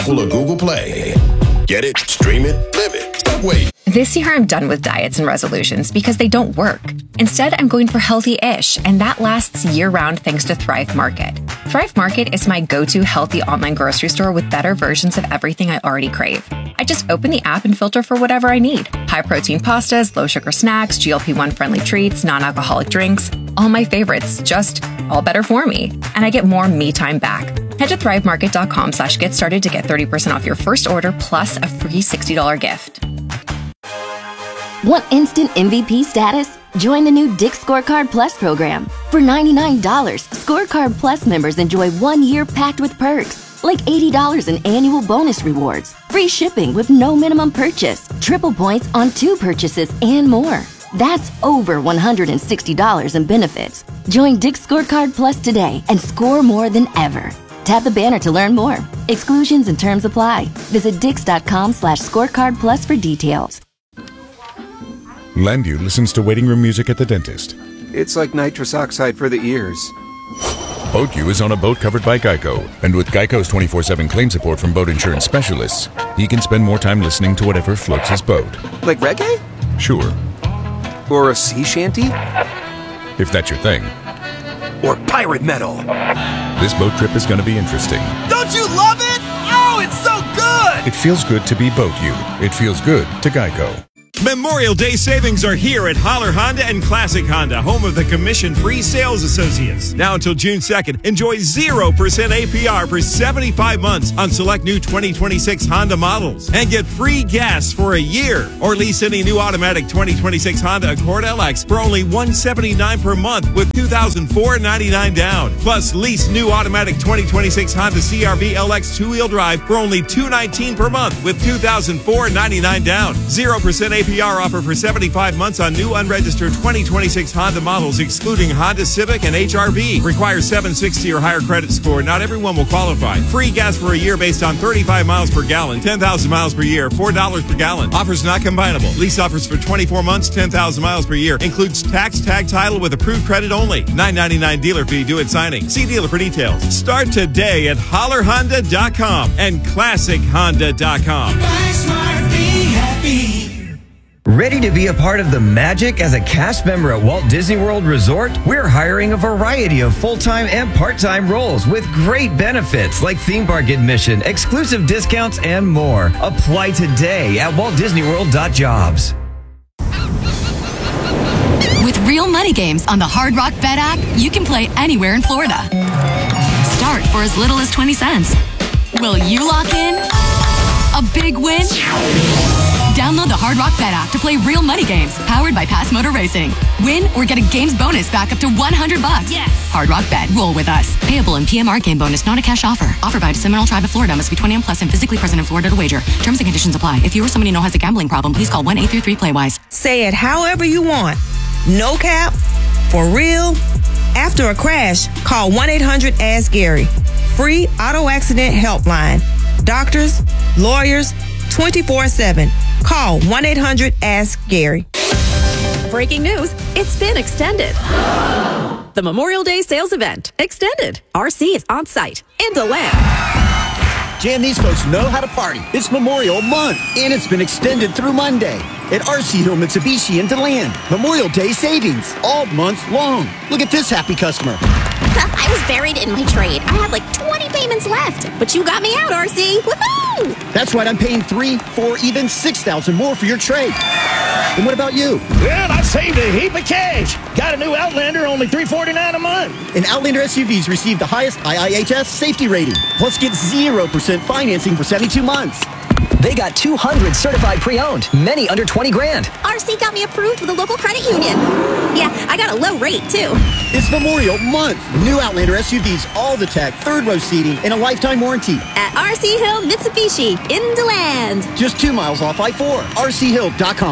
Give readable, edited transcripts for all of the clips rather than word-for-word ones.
Apple or Google Play. Get it, stream it, live it. Stop waiting. This year, I'm done with diets and resolutions because they don't work. Instead, I'm going for healthy-ish, and that lasts year-round thanks to Thrive Market. Thrive Market is my go-to healthy online grocery store with better versions of everything I already crave. I just open the app and filter for whatever I need. High-protein pastas, low-sugar snacks, GLP-1 friendly treats, non-alcoholic drinks, all my favorites, just all better for me. And I get more me time back. Head to thrivemarket.com/get started to get 30% off your first order plus a free $60 gift. Want instant MVP status? Join the new Dick's Scorecard Plus program. For $99, Scorecard Plus members enjoy 1 year packed with perks, like $80 in annual bonus rewards, free shipping with no minimum purchase, triple points on 2 purchases, and more. That's over $160 in benefits. Join Dick's Scorecard Plus today and score more than ever. Tap the banner to learn more. Exclusions and terms apply. Visit dix.com/scorecard plus for details. Landu listens to waiting room music at the dentist. It's like nitrous oxide for the ears. BoatU is on a boat covered by Geico, and with Geico's 24/7 claim support from boat insurance specialists, he can spend more time listening to whatever floats his boat. Like reggae? Sure. Or a sea shanty? If that's your thing. Or pirate metal? This boat trip is going to be interesting. Don't you love it? Oh, it's so good! It feels good to be BoatU. It feels good to Geico. Memorial Day savings are here at Holler Honda and Classic Honda, home of the commission-free sales associates. Now until June 2nd, enjoy 0% APR for 75 months on select new 2026 Honda models and get free gas for a year. Or lease any new automatic 2026 Honda Accord LX for only $179 per month with $2,499 down. Plus, lease new automatic 2026 Honda CR-V LX two-wheel drive for only $219 per month with $2,499 down. 0% APR offer for 75 months on new unregistered 2026 Honda models, excluding Honda Civic and HR-V. Requires 760 or higher credit score. Not everyone will qualify. Free gas for a year based on 35 miles per gallon, 10,000 miles per year, $4 per gallon. Offers not combinable. Lease offers for 24 months, 10,000 miles per year. Includes tax tag title with approved credit only. $9.99 dealer fee due at signing. See dealer for details. Start today at hollerhonda.com and classichonda.com. Buy smart, be happy. Ready to be a part of the magic as a cast member at Walt Disney World Resort? We're hiring a variety of full-time and part-time roles with great benefits like theme park admission, exclusive discounts, and more. Apply today at waltdisneyworld.jobs. With real money games on the Hard Rock Bet app, you can play anywhere in Florida. Start for as little as 20 cents. Will you lock in a big win? Download the Hard Rock Bet app to play real money games powered by Pass Motor Racing. Win or get a game's bonus back up to $100. Yes. Hard Rock Bet. Roll with us. Payable in PMR game bonus, not a cash offer. Offered by the Seminole Tribe of Florida. Must be 21 plus and physically present in Florida to wager. Terms and conditions apply. If you or someone you know has a gambling problem, please call 1-833-PLAY-WISE. Say it however you want. No cap. For real. After a crash, call 1-800-ASK-GARY. Free auto accident helpline. Doctors, lawyers, 24/7. Call 1-800-ASK-GARY. Breaking news, it's been extended. The Memorial Day sales event, extended. RC is on site in DeLand. Jan, these folks know how to party. It's Memorial Month, and it's been extended through Monday at RC Hill Mitsubishi in DeLand. Memorial Day savings all month long. Look at this happy customer. I was buried in my trade. I had like 20 payments left, but you got me out, RC. Woohoo! That's right. I'm paying 3, 4, even 6,000 more for your trade. And what about you? Well, I saved a heap of cash. Got a new Outlander, only $349 a month. And Outlander SUVs received the highest IIHS safety rating. Plus, get 0% financing for 72 months. They got 200 certified pre-owned, many under 20 grand. RC got me approved with a local credit union. Yeah, I got a low rate, too. It's Memorial Month. New Outlander SUVs, all the tech, third row seating, and a lifetime warranty. At RC Hill Mitsubishi in DeLand. Just 2 miles off I-4. RCHill.com.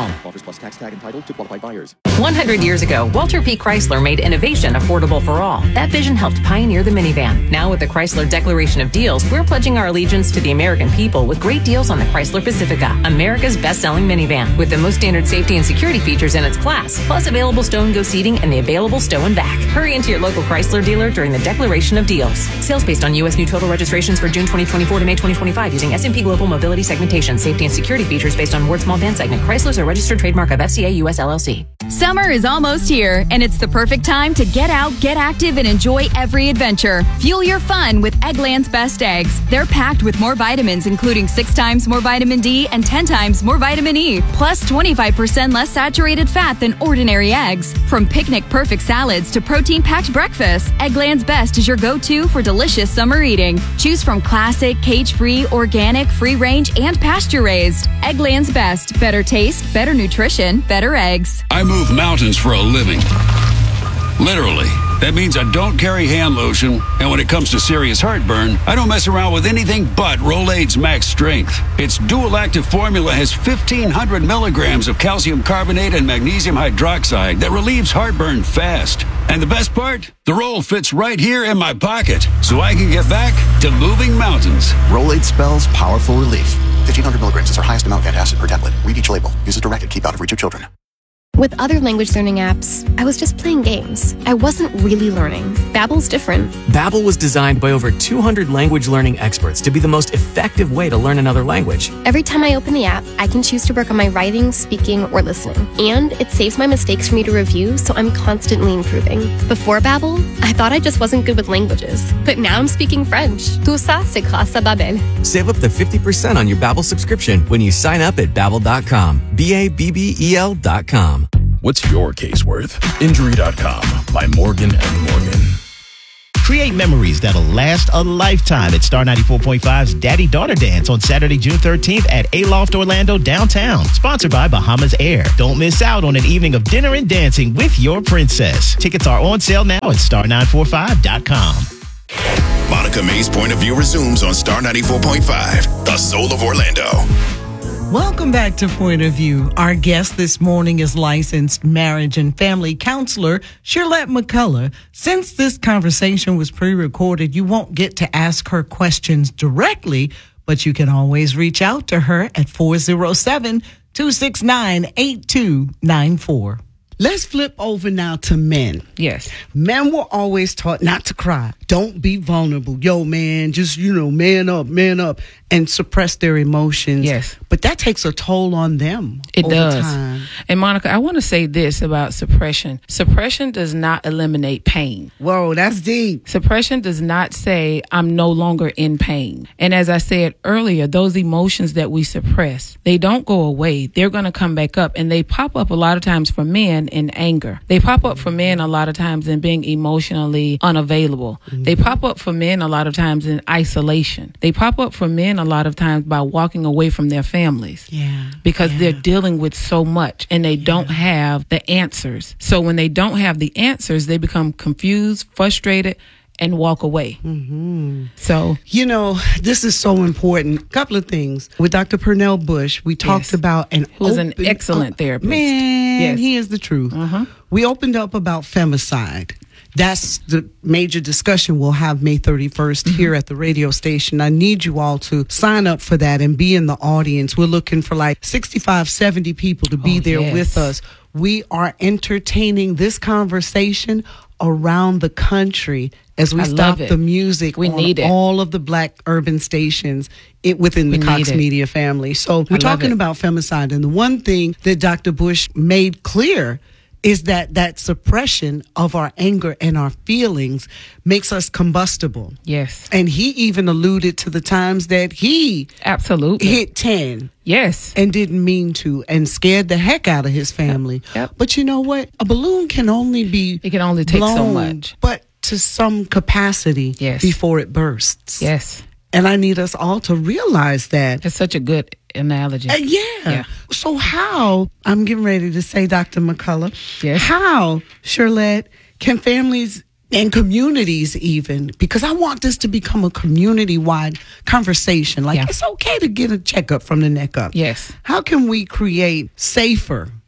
plus tax tag entitled to qualified buyers. 100 years ago, Walter P. Chrysler made innovation affordable for all. That vision helped pioneer the minivan. Now with the Chrysler Declaration of Deals, we're pledging our allegiance to the American people with great deals on the Chrysler Pacifica, America's best-selling minivan, with the most standard safety and security features in its class, plus available stow and go seating and the available stow and back. Hurry into your local Chrysler dealer during the Declaration of Deals. Sales based on U.S. new total registrations for June 2024 to May 2025 using S&P Global Mobility segmentation. Safety and security features based on Ward Small Van segment. Chrysler's a registered trademark of FCA US LLC. Summer is almost here, and it's the perfect time to get out, get active, and enjoy every adventure. Fuel your fun with Eggland's Best Eggs. They're packed with more vitamins, including 6 times more vitamin D and 10 times more vitamin E, plus 25% less saturated fat than ordinary eggs. From picnic-perfect salads to protein-packed breakfast, Eggland's Best is your go-to for delicious summer eating. Choose from classic, cage-free, organic, free-range, and pasture-raised. Eggland's Best. Better taste, better nutrition, better eggs. I move mountains for a living. Literally. That means I don't carry hand lotion, and when it comes to serious heartburn, I don't mess around with anything but Rolaids Max Strength. Its dual-active formula has 1,500 milligrams of calcium carbonate and magnesium hydroxide that relieves heartburn fast. And the best part? The roll fits right here in my pocket, so I can get back to moving mountains. Rolaids spells powerful relief. 1,500 milligrams is our highest amount of antacid per tablet. Read each label. Use as directed. Keep out of reach of children. With other language learning apps, I was just playing games. I wasn't really learning. Babbel's different. Babbel was designed by over 200 language learning experts to be the most effective way to learn another language. Every time I open the app, I can choose to work on my writing, speaking, or listening. And it saves my mistakes for me to review, so I'm constantly improving. Before Babbel, I thought I just wasn't good with languages. But now I'm speaking French. Tout ça, c'est grâce à Babbel. Save up to 50% on your Babbel subscription when you sign up at Babbel.com. Babbel.com. What's your case worth? Injury.com by Morgan & Morgan. Create memories that'll last a lifetime at Star 94.5's Daddy-Daughter Dance on Saturday, June 13th at Aloft Orlando downtown. Sponsored by Bahamas Air. Don't miss out on an evening of dinner and dancing with your princess. Tickets are on sale now at star945.com. Monica May's Point of View resumes on Star 94.5, the soul of Orlando. Welcome back to Point of View. Our guest this morning is licensed marriage and family counselor Shirlette McCullough. Since this conversation was pre-recorded, you won't get to ask her questions directly, but you can always reach out to her at 407-269-8294. Let's flip over now to men. Yes. Men were always taught not to cry. Don't be vulnerable. Yo, man, just, man up, and suppress their emotions. Yes. But that takes a toll on them. It over does. time. And Monica, I want to say this about suppression. Suppression does not eliminate pain. Whoa, that's deep. Suppression does not say I'm no longer in pain. And as I said earlier, those emotions that we suppress, they don't go away. They're going to come back up, and they pop up a lot of times for men in anger. They pop up for men a lot of times in being emotionally unavailable. Mm-hmm. They pop up for men a lot of times in isolation. They pop up for men a lot of times by walking away from their families. Yeah. Because they're dealing with so much and they don't have the answers. So when they don't have the answers, they become confused, frustrated, and walk away. Mm-hmm. So, this is so important. Couple of things. With Dr. Pernell Bush, we talked about who's an excellent therapist. Man, yes. He is the truth. Uh-huh. We opened up about femicide. That's the major discussion we'll have May 31st here at the radio station. I need you all to sign up for that and be in the audience. We're looking for like 65, 70 people to be there with us. We are entertaining this conversation around the country as we stop the music on all of the black urban stations within the Cox Media family. So we're talking about femicide. And the one thing that Dr. Bush made clear is that suppression of our anger and our feelings makes us combustible. Yes. And he even alluded to the times that he absolutely hit 10. Yes. And didn't mean to, and scared the heck out of his family. Yep. But you know what? A balloon can only be It can only take blown, so much. But to some capacity before it bursts. Yes. And I need us all to realize that. It's such a good analogy. Yeah. So how, I'm getting ready to say, Dr. McCullough, yes. How, Shirlette, can families and communities even, because I want this to become a community-wide conversation. Like, it's okay to get a checkup from the neck up. Yes. How can we create safer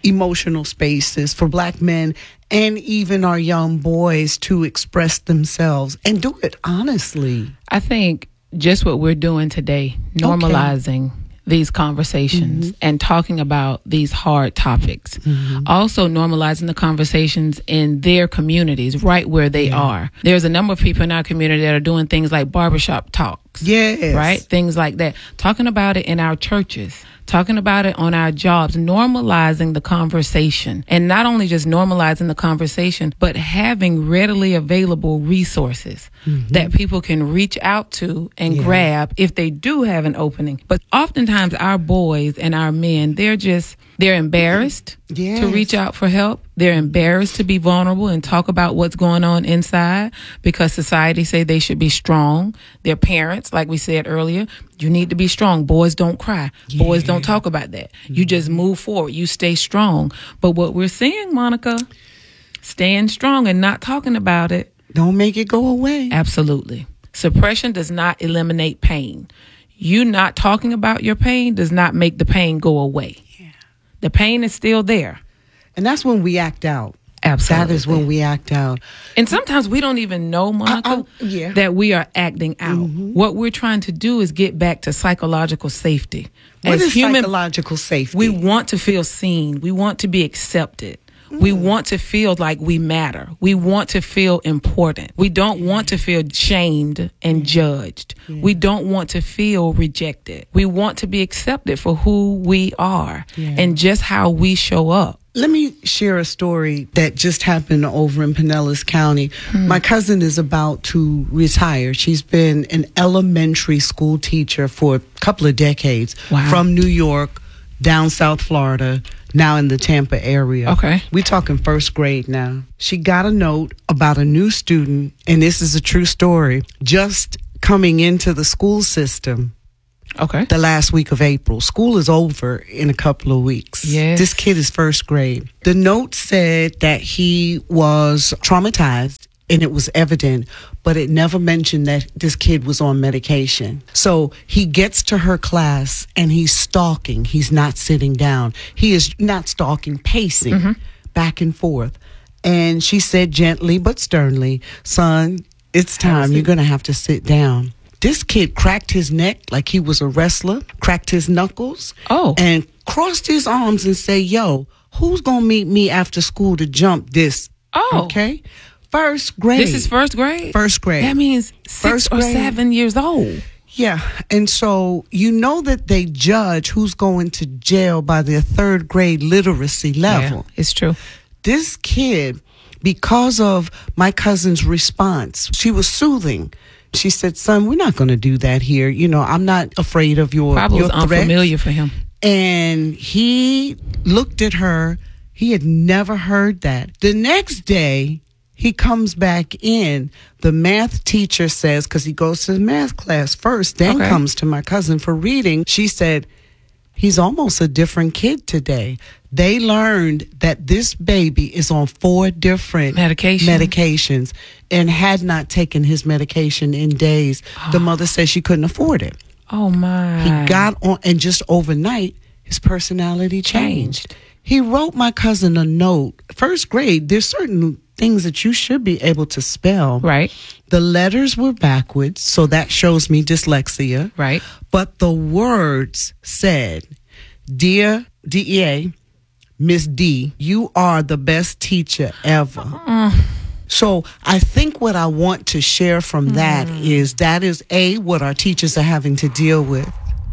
emotional spaces for Black men and even our young boys to express themselves and do it honestly. I think just what we're doing today, normalizing these conversations and talking about these hard topics. Also normalizing the conversations in their communities, right where they are. There's a number of people in our community that are doing things like barbershop talks. Yes. Right? Things like that. Talking about it in our churches. Talking about it on our jobs, normalizing the conversation, and not only just normalizing the conversation, but having readily available resources that people can reach out to and grab if they do have an opening. But oftentimes our boys and our men, they're embarrassed to reach out for help. They're embarrassed to be vulnerable and talk about what's going on inside because society say they should be strong. Their parents, like we said earlier, you need to be strong. Boys don't cry. Boys don't talk about that. You just move forward. You stay strong. But what we're seeing, Monica, staying strong and not talking about it. Don't make it go away. Absolutely. Suppression does not eliminate pain. You not talking about your pain does not make the pain go away. The pain is still there. And that's when we act out. Absolutely. That is when we act out. And sometimes we don't even know, Monica, that we are acting out. What we're trying to do is get back to psychological safety. What is psychological safety? We want to feel seen. We want to be accepted. We want to feel like we matter. We want to feel important. We don't want to feel shamed and judged. We don't want to feel rejected. We want to be accepted for who we are and just how we show up. Let me share a story that just happened over in Pinellas County. My cousin is about to retire. She's been an elementary school teacher for a couple of decades from New York down South Florida, now in the Tampa area. Okay. We're talking first grade now. She got a note about a new student, and this is a true story, just coming into the school system. Okay. The last week of April. School is over in a couple of weeks. Yes. This kid is first grade. The note said that he was traumatized, and it was evident, but it never mentioned that this kid was on medication. So he gets to her class and he's stalking. He's not sitting down. He is not stalking, pacing back and forth. And she said gently but sternly, "Son, it's time. You're going to have to sit down." This kid cracked his neck like he was a wrestler, cracked his knuckles, and crossed his arms and say, "Yo, who's going to meet me after school to jump this?" Okay? First grade. This is first grade? First grade. That means 6 or 7 years old. Yeah. And so you know that they judge who's going to jail by their third grade literacy level. Yeah, it's true. This kid, because of my cousin's response, she was soothing. She said, "Son, we're not going to do that here. You know, I'm not afraid of your Probably was threats." unfamiliar for him. And he looked at her. He had never heard that. The next day, he comes back in. The math teacher says, because he goes to the math class first, then comes to my cousin for reading. She said, "He's almost a different kid today." They learned that this baby is on 4 different medications and had not taken his medication in days. The mother said she couldn't afford it. Oh, my. He got on, and just overnight, his personality changed. He wrote my cousin a note. First grade, there's certain things that you should be able to spell. Right. The letters were backwards, so that shows me dyslexia. Right. But the words said, "Dear DEA, Miss D, you are the best teacher ever." So I think what I want to share from that is A, what our teachers are having to deal with.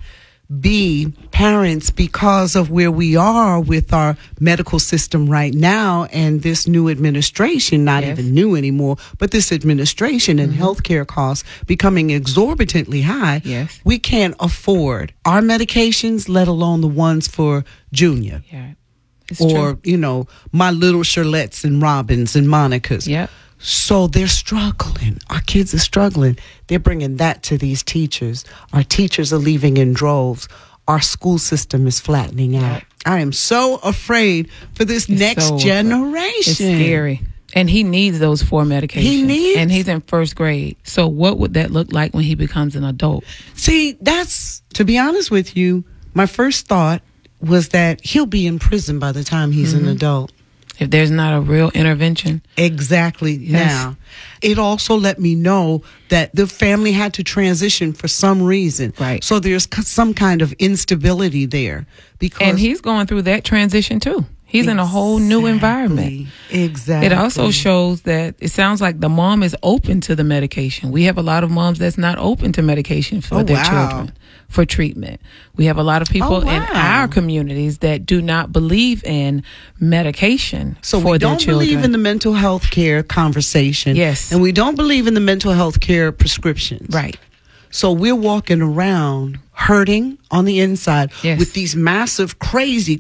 B, parents, because of where we are with our medical system right now and this new administration, not even new anymore, but this administration and healthcare costs becoming exorbitantly high, we can't afford our medications, let alone the ones for Junior. It's or, true. you know, my little Shirlettes and Robins and Monicas. So they're struggling. Our kids are struggling. They're bringing that to these teachers. Our teachers are leaving in droves. Our school system is flattening out. I am so afraid for this next generation. It's scary. And he needs those 4 medications. And he's in first grade. So what would that look like when he becomes an adult? See, that's, to be honest with you, my first thought was that he'll be in prison by the time he's an adult. If there's not a real intervention. Exactly. Yes. Now, it also let me know that the family had to transition for some reason. Right. So there's some kind of instability there. And he's going through that transition too. He's in a whole new environment. Exactly. It also shows that it sounds like the mom is open to the medication. We have a lot of moms that's not open to medication for their children, for treatment. We have a lot of people in our communities that do not believe in medication so for their children. So we don't believe in the mental health care conversation. Yes. And we don't believe in the mental health care prescriptions. Right. So we're walking around hurting on the inside with these massive, crazy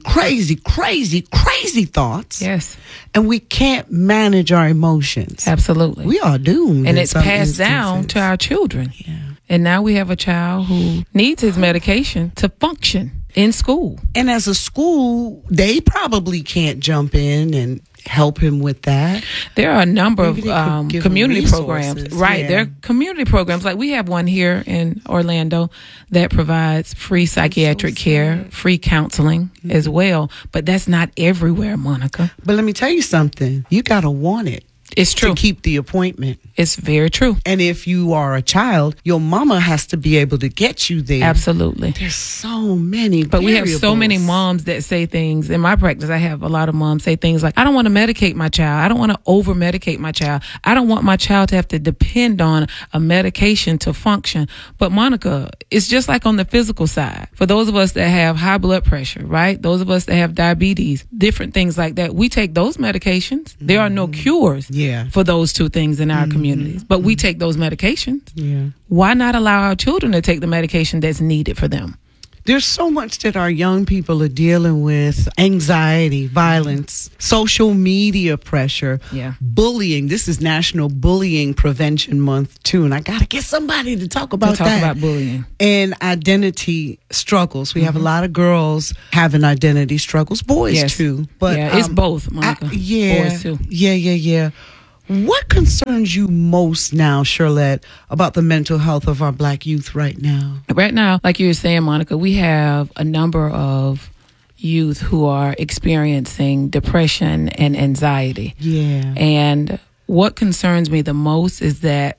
thoughts. Yes. And we can't manage our emotions. Absolutely. We are doomed. And it's passed down to our children. Yeah. And now we have a child who needs his medication to function in school. And as a school, they probably can't jump in and help him with that. There are a number of community programs. Right. Yeah. There are community programs. Like we have one here in Orlando that provides free psychiatric care, free counseling as well. But that's not everywhere, Monica. But let me tell you something. You got to want it. It's true. To keep the appointment. It's very true. And if you are a child, your mama has to be able to get you there. Absolutely. There's so many But we have so many moms that say things. In my practice, I have a lot of moms say things like, I don't want to medicate my child. I don't want to over-medicate my child. I don't want my child to have to depend on a medication to function. But Monica, it's just like on the physical side. For those of us that have high blood pressure, right? Those of us that have diabetes, different things like that, we take those medications. There are no cures for those two things in our communities. But we take those medications. Yeah. Why not allow our children to take the medication that's needed for them? There's so much that our young people are dealing with. Anxiety, violence, social media pressure, bullying. This is National Bullying Prevention Month, too. And I got to get somebody to talk about that. About bullying. And identity struggles. We have a lot of girls having identity struggles. Boys, too. But it's both, Monica. Boys, too. Yeah. What concerns you most now, Shirlette, about the mental health of our Black youth right now? Right now, like you were saying, Monica, we have a number of youth who are experiencing depression and anxiety. Yeah. And what concerns me the most is that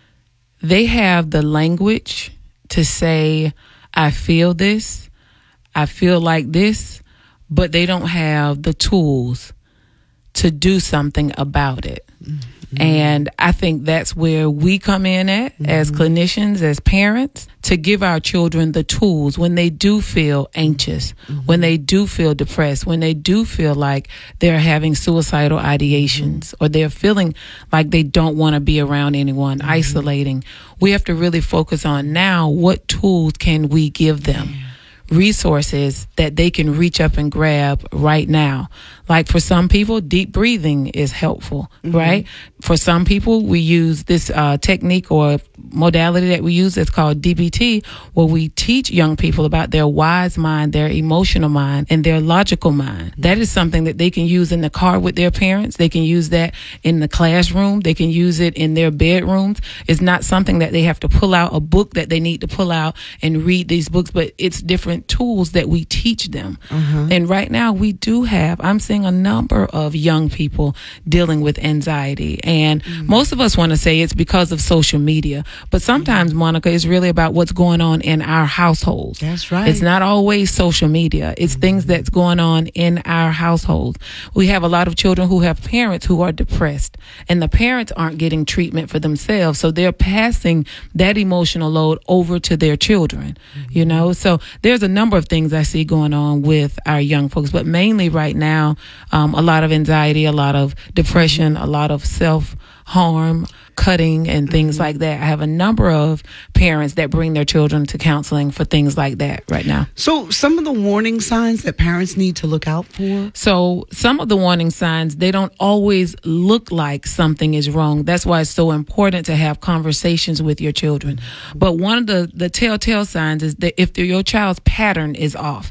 they have the language to say, I feel this, I feel like this, but they don't have the tools to do something about it. Mm-hmm. And I think that's where we come in at as clinicians, as parents, to give our children the tools when they do feel anxious, when they do feel depressed, when they do feel like they're having suicidal ideations or they're feeling like they don't want to be around anyone, isolating. We have to really focus on now what tools can we give them. Resources that they can reach up and grab right now. Like for some people, deep breathing is helpful, right? For some people, we use this technique or modality that we use that's called DBT, where we teach young people about their wise mind, their emotional mind, and their logical mind. That is something that they can use in the car with their parents. They can use that in the classroom. They can use it in their bedrooms. It's not something that they have to pull out a book that they need to pull out and read these books, but it's different tools that we teach them. And right now we do have, I'm seeing a number of young people dealing with anxiety. And most of us want to say it's because of social media. But sometimes, Monica, it's really about what's going on in our households. That's right. It's not always social media. It's things that's going on in our households. We have a lot of children who have parents who are depressed, and the parents aren't getting treatment for themselves. So they're passing that emotional load over to their children, you know? So there's a number of things I see going on with our young folks, but mainly right now, a lot of anxiety, a lot of depression, a lot of self-harm, cutting, and things like that. I have a number of parents that bring their children to counseling for things like that right now. So some of the warning signs that parents need to look out for? So some of the warning signs, they don't always look like something is wrong. That's why it's so important to have conversations with your children. But one of the telltale signs is that if your child's pattern is off,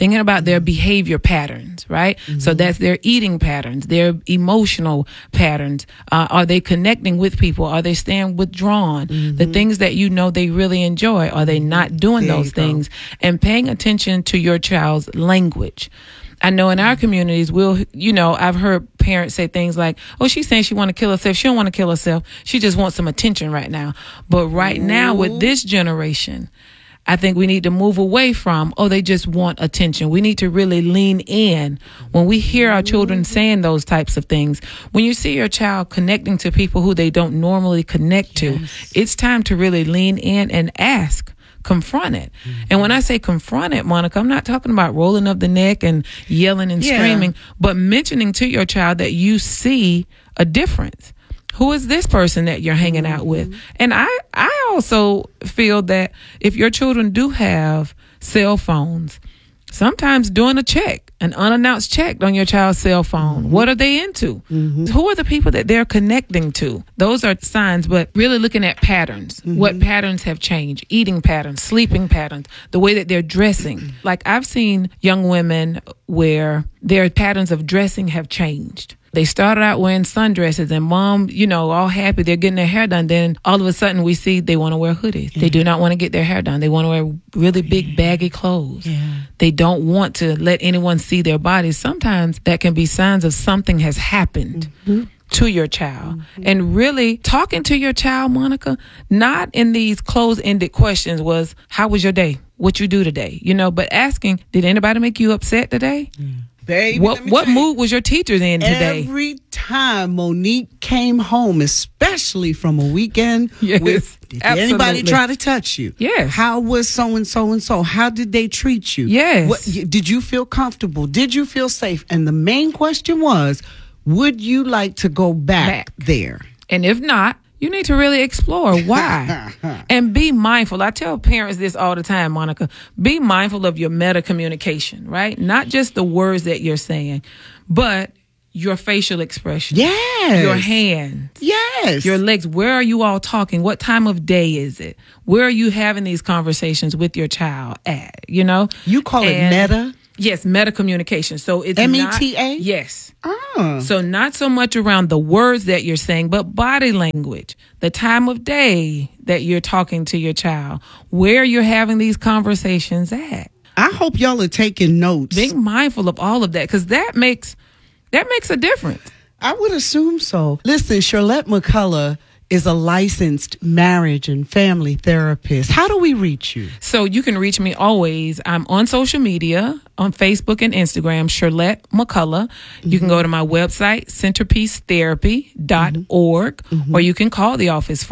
thinking about their behavior patterns, right? So that's their eating patterns, their emotional patterns. Are they connecting with people? Are they staying withdrawn? The things that you know they really enjoy, are they not doing those things? And paying attention to your child's language. I know in our communities, I've heard parents say things like, oh, she's saying she want to kill herself. She don't want to kill herself. She just wants some attention right now. But right now with this generation, I think we need to move away from, they just want attention. We need to really lean in when we hear our children saying those types of things. When you see your child connecting to people who they don't normally connect to, it's time to really lean in and ask. Confront it. And when I say confront it, Monica, I'm not talking about rolling up the neck and yelling and screaming, but mentioning to your child that you see a difference. Who is this person that you're hanging out with? And I also feel that if your children do have cell phones, sometimes doing an unannounced check on your child's cell phone. What are they into? Who are the people that they're connecting to? Those are signs, but really looking at patterns. What patterns have changed? Eating patterns, sleeping patterns, the way that they're dressing. Like I've seen young women where their patterns of dressing have changed. They started out wearing sundresses and mom, all happy. They're getting their hair done. Then all of a sudden we see they want to wear hoodies. They do not want to get their hair done. They want to wear really big baggy clothes. They don't want to let anyone see their bodies. Sometimes that can be signs of something has happened to your child. And really talking to your child, Monica, not in these closed-ended questions was, how was your day? What you do today? But asking, did anybody make you upset today? Baby, what mood was your teachers in today? Every time Monique came home, especially from a weekend, did anybody try to touch you? Yes. How was so-and-so? How did they treat you? Yes. Did you feel comfortable? Did you feel safe? And the main question was, would you like to go back there? And if not, you need to really explore why and be mindful. I tell parents this all the time, Monica. Be mindful of your meta communication, right? Not just the words that you're saying, but your facial expression. Yes. Your hands. Yes. Your legs. Where are you all talking? What time of day is it? Where are you having these conversations with your child at? You call it meta? Yes, meta communication. So it's META? Yes. Oh. So not so much around the words that you're saying, but body language, the time of day that you're talking to your child, where you're having these conversations at. I hope y'all are taking notes. Being mindful of all of that, because that makes a difference. I would assume so. Listen, Charlotte McCullough is a licensed marriage and family therapist. How do we reach you? So you can reach me always. I'm on social media, on Facebook and Instagram, Charlotte McCullough. You can go to my website, centerpiecetherapy.org, or you can call the office,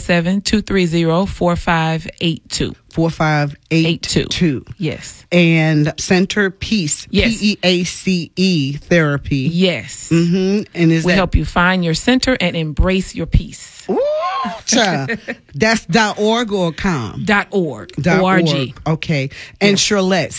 407-230-4582. 4582. Yes. And Centerpiece, yes. PEACE therapy. Yes. And we help you find your center and embrace your peace. Ooh, that's .org or .com? .org. .org. Okay. And yes. Charlotte,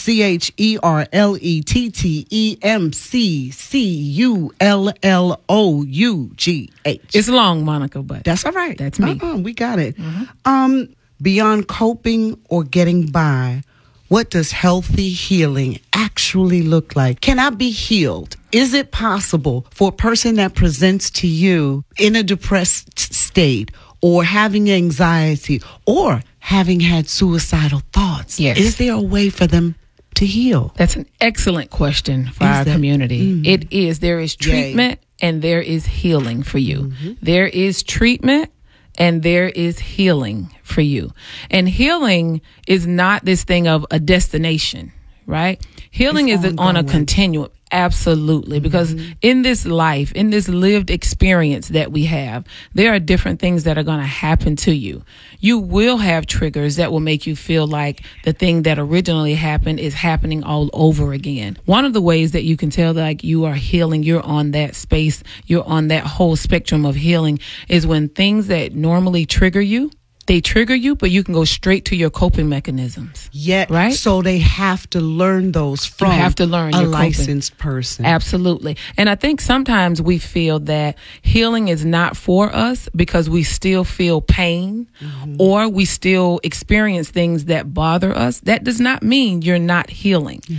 CHERLETTEMCCULLOUGH. It's long, Monica, but that's all right. That's me. We got it. Beyond coping or getting by, what does healthy healing actually look like? Can I be healed? Is it possible for a person that presents to you in a depressed state or having anxiety or having had suicidal thoughts? Yes. Is there a way for them to heal? That's an excellent question for our community. It is. There is treatment and there is healing for you. There is treatment and there is healing for you. And healing is not this thing of a destination, right? Healing is on a continuum. Absolutely. Because in this life, in this lived experience that we have, there are different things that are going to happen to you. You will have triggers that will make you feel like the thing that originally happened is happening all over again. One of the ways that you can tell like you are healing, you're on that space, you're on that whole spectrum of healing, is when things that normally trigger you, they trigger you, but you can go straight to your coping mechanisms. Yeah, right. So they have to learn those from a licensed person. Absolutely. And I think sometimes we feel that healing is not for us because we still feel pain or we still experience things that bother us. That does not mean you're not healing.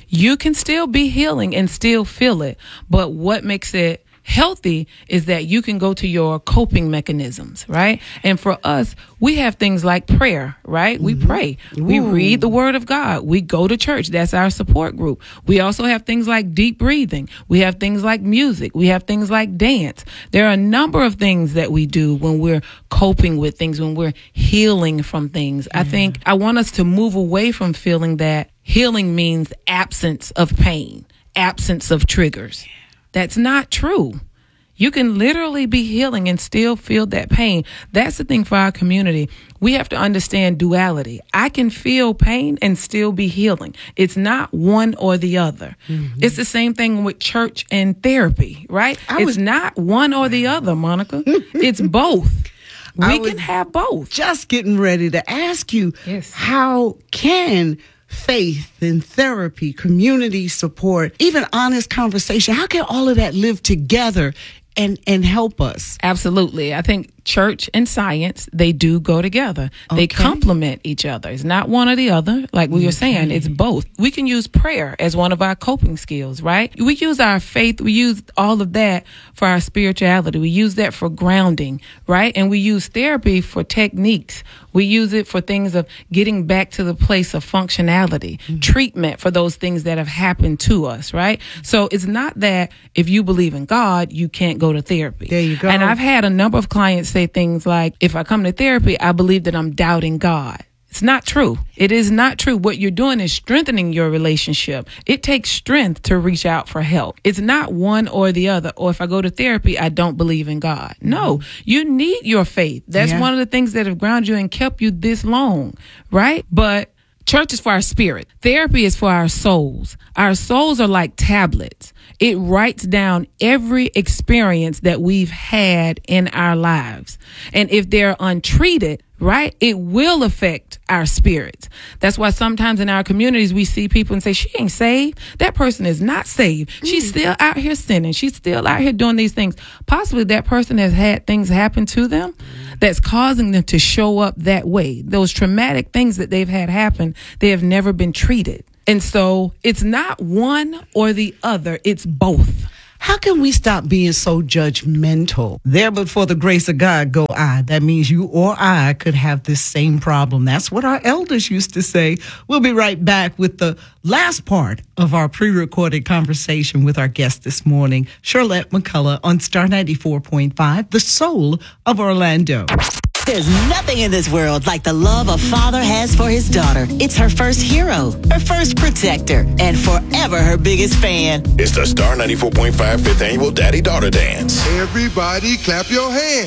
You can still be healing and still feel it. But what makes it healthy is that you can go to your coping mechanisms, right? And for us, we have things like prayer, right? We pray. We read the word of God. We go to church. That's our support group. We also have things like deep breathing. We have things like music. We have things like dance. There are a number of things that we do when we're coping with things, when we're healing from things. I think I want us to move away from feeling that healing means absence of pain, absence of triggers. That's not true. You can literally be healing and still feel that pain. That's the thing for our community. We have to understand duality. I can feel pain and still be healing. It's not one or the other. It's the same thing with church and therapy, right? It's not one or the other, Monica. It's both. We can have both. Just getting ready to ask you, how can faith and therapy, community support, even honest conversation, how can all of that live together and help us? Absolutely. I think church and science, they do go together. They complement each other. It's not one or the other. Like we were saying, it's both. We can use prayer as one of our coping skills, right? We use our faith. We use all of that for our spirituality. We use that for grounding, right? And we use therapy for techniques. We use it for things of getting back to the place of functionality, treatment for those things that have happened to us, right? So it's not that if you believe in God, you can't go to therapy. There you go. And I've had a number of clients say things like, if I come to therapy, I believe that I'm doubting God. It's not true. It is not true. What you're doing is strengthening your relationship. It takes strength to reach out for help. It's not one or the other. Or if I go to therapy, I don't believe in God. No, you need your faith. That's one of the things that have grounded you and kept you this long, right? But church is for our spirit. Therapy is for our souls. Our souls are like tablets. It writes down every experience that we've had in our lives. And if they're untreated, right, it will affect our spirits. That's why sometimes in our communities, we see people and say, she ain't saved. That person is not saved. She's still out here sinning. She's still out here doing these things. Possibly that person has had things happen to them that's causing them to show up that way. Those traumatic things that they've had happen, they have never been treated. And so it's not one or the other. It's both. How can we stop being so judgmental? There but for the grace of God go I. That means you or I could have this same problem. That's what our elders used to say. We'll be right back with the last part of our pre-recorded conversation with our guest this morning, Charlotte McCullough on Star 94.5, the soul of Orlando. There's nothing in this world like the love a father has for his daughter. It's her first hero, her first protector, and forever her biggest fan. It's the Star 94.5 5th Annual Daddy-Daughter Dance. Everybody clap your hands.